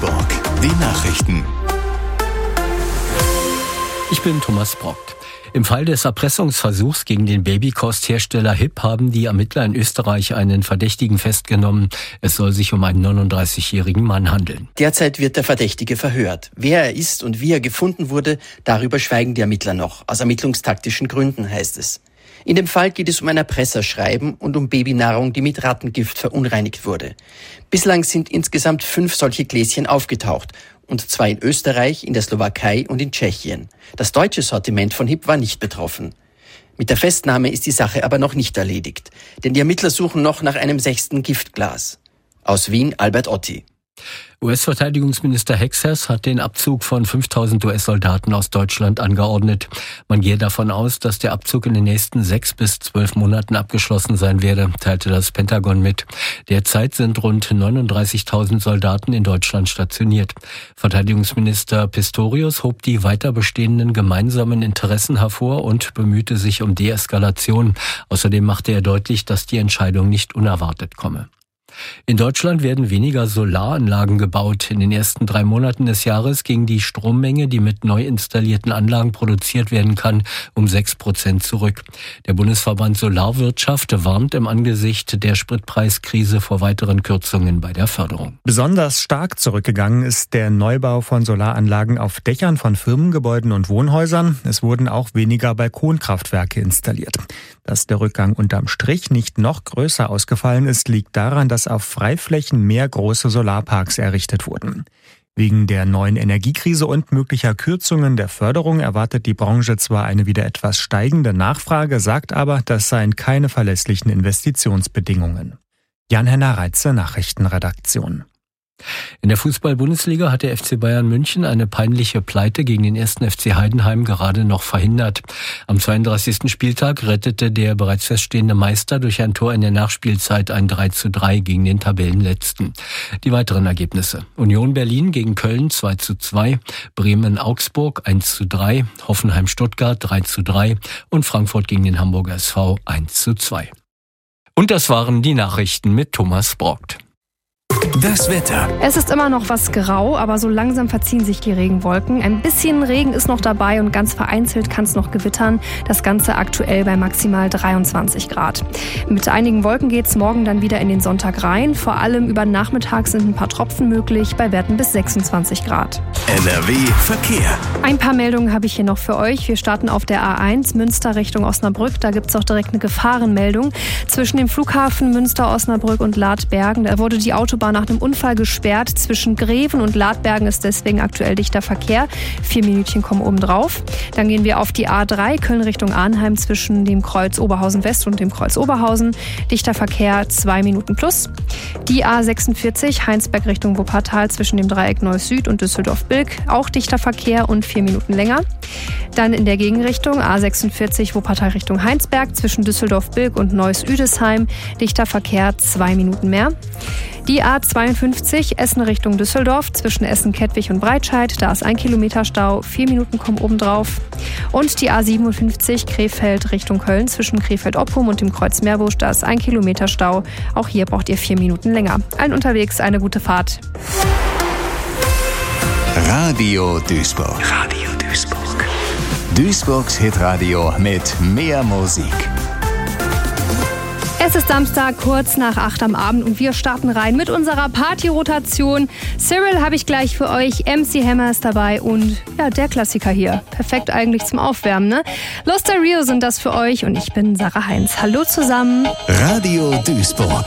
Duisburg. Die Nachrichten. Ich bin Thomas Brockt. Im Fall des Erpressungsversuchs gegen den Babykosthersteller HIP haben die Ermittler in Österreich einen Verdächtigen festgenommen. Es soll sich um einen 39-jährigen Mann handeln. Derzeit wird der Verdächtige verhört. Wer er ist und wie er gefunden wurde, darüber schweigen die Ermittler noch. Aus ermittlungstaktischen Gründen, heißt es. In dem Fall geht es um ein Erpresserschreiben und um Babynahrung, die mit Rattengift verunreinigt wurde. Bislang sind insgesamt 5 solche Gläschen aufgetaucht. Und zwar in Österreich, in der Slowakei und in Tschechien. Das deutsche Sortiment von HIP war nicht betroffen. Mit der Festnahme ist die Sache aber noch nicht erledigt. Denn die Ermittler suchen noch nach einem 6. Giftglas. Aus Wien, Albert Otti. US-Verteidigungsminister Hexas hat den Abzug von 5.000 US-Soldaten aus Deutschland angeordnet. Man gehe davon aus, dass der Abzug in den nächsten 6 bis 12 Monaten abgeschlossen sein werde, teilte das Pentagon mit. Derzeit sind rund 39.000 Soldaten in Deutschland stationiert. Verteidigungsminister Pistorius hob die weiter bestehenden gemeinsamen Interessen hervor und bemühte sich um Deeskalation. Außerdem machte er deutlich, dass die Entscheidung nicht unerwartet komme. In Deutschland werden weniger Solaranlagen gebaut. In den ersten 3 Monaten des Jahres ging die Strommenge, die mit neu installierten Anlagen produziert werden kann, um 6% zurück. Der Bundesverband Solarwirtschaft warnt im Angesicht der Spritpreiskrise vor weiteren Kürzungen bei der Förderung. Besonders stark zurückgegangen ist der Neubau von Solaranlagen auf Dächern von Firmengebäuden und Wohnhäusern. Es wurden auch weniger Balkonkraftwerke installiert. Dass der Rückgang unterm Strich nicht noch größer ausgefallen ist, liegt daran, dass auf Freiflächen mehr große Solarparks errichtet wurden. Wegen der neuen Energiekrise und möglicher Kürzungen der Förderung erwartet die Branche zwar eine wieder etwas steigende Nachfrage, sagt aber, das seien keine verlässlichen Investitionsbedingungen. Jan-Henner Reitze, Nachrichtenredaktion. In der Fußball-Bundesliga hat der FC Bayern München eine peinliche Pleite gegen den 1. FC Heidenheim gerade noch verhindert. Am 32. Spieltag rettete der bereits feststehende Meister durch ein Tor in der Nachspielzeit ein 3:3 gegen den Tabellenletzten. Die weiteren Ergebnisse: Union Berlin gegen Köln 2:2, Bremen-Augsburg 1:3, Hoffenheim-Stuttgart 3:3 und Frankfurt gegen den Hamburger SV 1:2. Und das waren die Nachrichten mit Thomas Brockt. Das Wetter. Es ist immer noch was grau, aber so langsam verziehen sich die Regenwolken. Ein bisschen Regen ist noch dabei und ganz vereinzelt kann es noch gewittern. Das Ganze aktuell bei maximal 23 Grad. Mit einigen Wolken geht es morgen dann wieder in den Sonntag rein. Vor allem über Nachmittag sind ein paar Tropfen möglich, bei Werten bis 26 Grad. NRW Verkehr. Ein paar Meldungen habe ich hier noch für euch. Wir starten auf der A1 Münster Richtung Osnabrück. Da gibt es auch direkt eine Gefahrenmeldung. Zwischen dem Flughafen Münster-Osnabrück und Ladbergen, da wurde die Autobahn nach einem Unfall gesperrt. Zwischen Greven und Ladbergen ist deswegen aktuell dichter Verkehr. 4 Minütchen kommen oben drauf. Dann gehen wir auf die A3 Köln Richtung Arnheim zwischen dem Kreuz Oberhausen West und dem Kreuz Oberhausen. Dichter Verkehr 2 Minuten plus. Die A46 Heinsberg Richtung Wuppertal zwischen dem Dreieck Neuss Süd und Düsseldorf-Bilk. Auch dichter Verkehr und 4 Minuten länger. Dann in der Gegenrichtung A46 Wuppertal Richtung Heinsberg zwischen Düsseldorf-Bilk und Neuss-Üdesheim. Dichter Verkehr 2 Minuten mehr. Die A52 Essen Richtung Düsseldorf zwischen Essen-Kettwig und Breitscheid. Da ist 1 Kilometer Stau, 4 Minuten kommen oben drauf. Und die A57 Krefeld Richtung Köln zwischen Krefeld-Oppum und dem Kreuz Meerbusch. Da ist 1 Kilometer Stau. Auch hier braucht ihr 4 Minuten länger. Allen unterwegs eine gute Fahrt. Radio Duisburg. Radio Duisburg. Duisburgs Hitradio mit mehr Musik. Es ist Samstag, kurz nach 8 am Abend und wir starten rein mit unserer Party-Rotation. Cyril habe ich gleich für euch, MC Hammer ist dabei und ja, der Klassiker hier. Perfekt eigentlich zum Aufwärmen, ne? Lost Rio sind das für euch und ich bin Sarah Heinz. Hallo zusammen. Radio Duisburg.